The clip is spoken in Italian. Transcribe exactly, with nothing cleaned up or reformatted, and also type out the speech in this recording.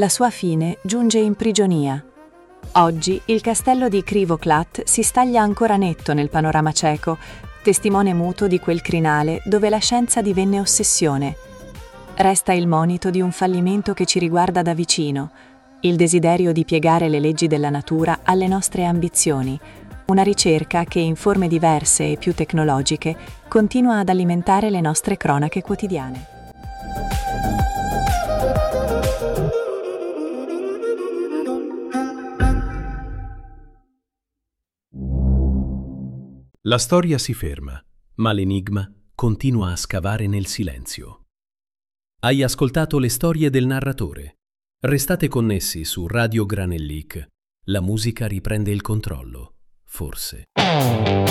la sua fine giunge in prigionia. Oggi il castello di Krivoklat si staglia ancora netto nel panorama ceco, testimone muto di quel crinale dove la scienza divenne ossessione. Resta il monito di un fallimento che ci riguarda da vicino, il desiderio di piegare le leggi della natura alle nostre ambizioni, una ricerca che in forme diverse e più tecnologiche continua ad alimentare le nostre cronache quotidiane. La storia si ferma, ma l'enigma continua a scavare nel silenzio. Hai ascoltato le storie del narratore. Restate connessi su Radio Granellic. La musica riprende il controllo, forse.